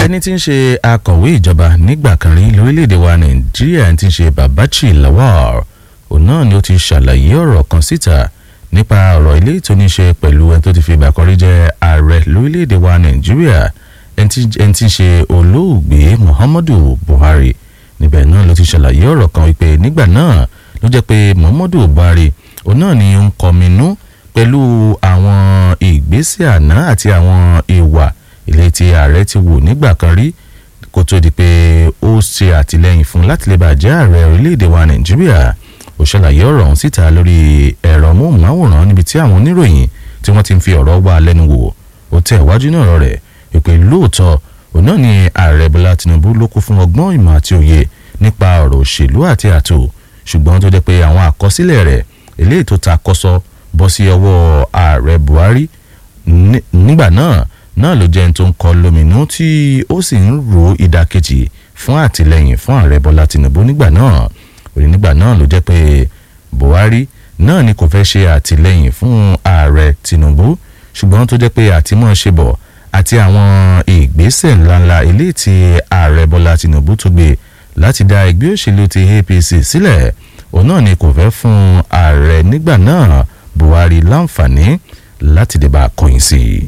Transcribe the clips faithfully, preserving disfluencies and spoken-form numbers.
ẹni tí ń ṣe akọ̀wé ìjọba nígbà kan rí lórílẹ̀‐èdè wa nàìjíríà tí ń ṣe Babaji Lawal òun náà ni ó ti ṣàlàyé ọ̀rọ̀ kan síta nípa ọ̀rọ̀ ilé tó ní ṣe pẹ̀lú ẹni tó ti fi ìgbà kan rí jẹ́ ààrẹ lórílẹ̀‐èdè wa nàìjíríà ẹni tí ń ṣe olóògbé Muhammadu Buhari. Níbẹ̀ náà ló ti ṣàlàyé ọ̀rọ̀ kan wípé nígbà náà ló jẹ́ pé Muhammadu Buhari òun náà ni ó ń kọminú pẹ̀lú àwọn ìgbésẹ̀ àná àti àwọn ìwà ilé tí ààrẹ ti wò nígbà kan rí kó tó di pé ó ṣe àtìlẹ́yìn fún láti lè bàjẹ́ ààrẹ orílẹ̀-èdè wa nàìjíríà. Ó ṣàlàyé ọ̀rọ̀ ọ̀hún síta lórí ẹ̀rọ móhùnmáwòrán níbi tí àwọn oníròyìn tí wọ́n ti ń fi ọ̀rọ̀ wá lẹ́nu wò. Ó tẹ̀ wájú náà rọ̀ rẹ̀ wípé lóòótọ́ òun náà ni ààrẹ Bọ́lá Tinubu ló kún fún ọgbọ́n ìmọ̀ àti òye nípa ọ̀rọ̀ òṣèlú àti ààtò, ṣùgbọ́n tó jẹ́ pé àwọn àkọsílẹ̀ rẹ̀ eléyìí tó ta kọ́sọ́ bọ́ sí ọwọ́ ààrẹ Buhari nígbà náà náà ló jẹ́ tó ń kọ lóminú tí ó sì ń ro ìdàkejì fún àtìlẹ́yìn fún ààrẹ Bọ́lá Tinubu nígbà náà. Òní nígbà náà ló jẹ́ pé Buhari náà ni kò fẹ́ ṣe àtìlẹ́yìn fún ààrẹ Tinubu, ṣùgbọ́n tó jẹ́ pé àtìmọ́ ṣe bọ̀ àti àwọn ìgbésẹ̀ ńláńlá eléyìí tí ààrẹ Bọ́lá Tinubu tó gbé láti dá ẹgbẹ́ òṣèlú ti A P C sílẹ̀ òun náà ni kò fẹ́ fún ààrẹ nígbà náà Buhari láǹfààní láti lè bá a kọ̀yìn sí i.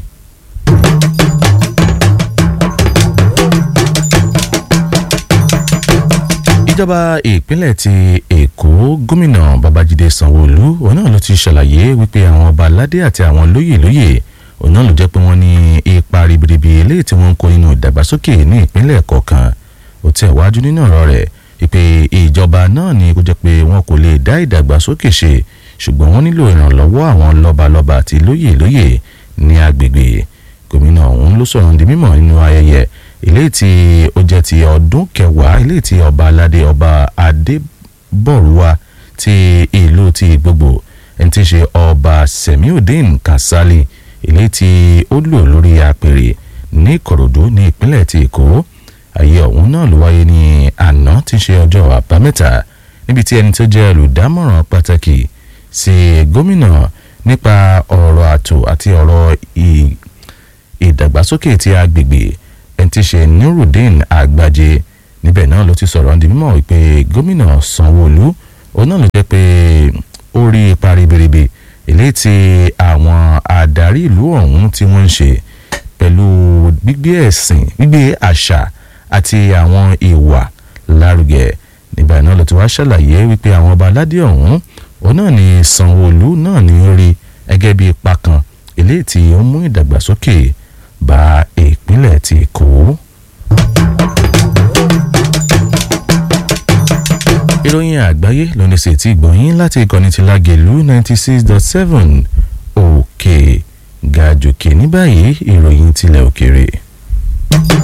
Ìjọba ìpínlẹ̀ ti Èkó gómìnà Babájídé Sanwó-Olú òun náà ló ti ṣàlàyé wípé àwọn ọba aládé àti àwọn lóyè lóyè òun náà ló jẹ́ pé wọ́n ní ipa ribiribi eléyìí tí wọ́n ń kó nínú ìdàgbàsókè ní ìpínlẹ̀ kọ̀ọ̀kan. Ó tẹ̀ wájú nínú ọ̀rọ̀ rẹ̀ wípé ìjọba náà ni kó jẹ́ pé wọn kò lè dá ìdàgbàsókè ṣe, ṣùgbọ́n wọ́n nílò ìrànlọ́wọ́ àwọn lọ́balọ́ba àti lóyè lóyè ní agbègbè. Gómìnà ọ̀hún ló sọ̀rọ̀ di mímọ̀ nínú ayẹyẹ eléyìí tí ó jẹ́ ti ọdún kẹwàá eléyìí tí ọba aládé ọba Adébọ̀rúwá ti ìlú ti Ìgbògbò ẹni tí í ṣe ọba Semiudeen Kasali eléyìí tí ó lò lórí àpèrè ní Ìkòròdú ní ìpínlẹ̀ ti Èkó. Ayẹyẹ ọ̀hún náà ló wáyé ní àná tí í ṣe ọjọ́ àbámẹ́ta níbi tí ẹni tó jẹ́ olùdámọ̀ràn pàtàkì sí gómìnà nípa ọ̀rọ̀ ààtò àti ọ̀rọ̀ ìdàgbàsókè ti agbègbè ẹni tí í ṣe Nurudeen Agbaje níbẹ̀ náà ló ti sọ̀rọ̀ di mímọ̀ wípé gómìnà Sanwó-Olú òun náà ló jẹ́ pé ó rí ipa ribiribi eléyìí tí àwọn adarí ìlú ọ̀hún tí wọ́n ń ṣe pẹ̀lú gbígbé ẹ̀sìn gbígbé àṣà àti àwọn ìwà lárugẹ. Nígbà náà ló ti wá ṣàlàyé wípé àwọn ọba aládé ọ̀hún òun náà ni Sanwó-Olú náà ni ó rí gẹ́gẹ́ bí ipa kan eléyìí tí ó mú ìdàgbàsókè bá ìpínlẹ̀ ti Èkó. Ìròyìn àgbáyé ló ní sí ti gbọ̀nyìn láti ìkànnì ti Lágelú ninety six dot seven òkè gàjòkè. Ní báyìí ìròyìn tilẹ̀ òkèrè.